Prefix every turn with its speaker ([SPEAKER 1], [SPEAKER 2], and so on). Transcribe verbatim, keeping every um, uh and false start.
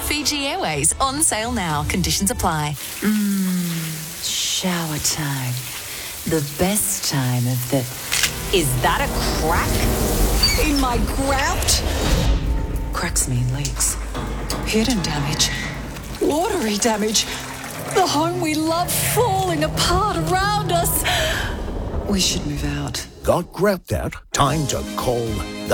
[SPEAKER 1] Fiji Airways, on sale now. Conditions apply.
[SPEAKER 2] Mmm, shower time. The best time of the... Is that a crack in my grout? Cracks mean leaks. Hidden damage. Watery damage. The home we love falling apart around us. We should move out.
[SPEAKER 3] Got grout out? Time to call the